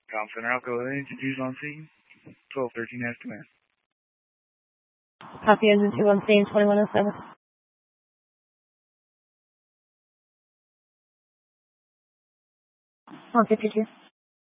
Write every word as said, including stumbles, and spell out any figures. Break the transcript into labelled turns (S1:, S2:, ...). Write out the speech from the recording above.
S1: Com Center, Alco, introduce on scene. twelve thirteen has command.
S2: Copy engine two on scene, twenty-one oh seven. one fifty-two.